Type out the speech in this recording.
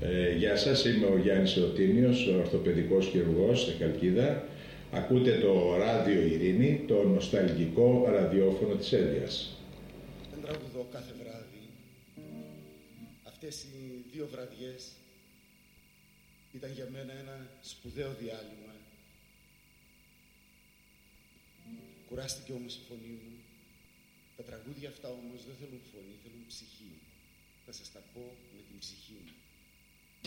Γεια σας, είμαι ο Γιάννης Εωτήμιος, ορθοπαιδικός χειρουργός στη Χαλκίδα. Ακούτε το Ράδιο Ειρήνη, το νοσταλγικό ραδιόφωνο της Ένδειας. Δεν τραγουδώ κάθε βράδυ. Αυτές οι 2 βραδιές ήταν για μένα ένα σπουδαίο διάλειμμα. Κουράστηκε όμως η φωνή μου. Τα τραγούδια αυτά όμως δεν θέλουν φωνή, θέλουν ψυχή. Θα σας τα πω με την ψυχή μου.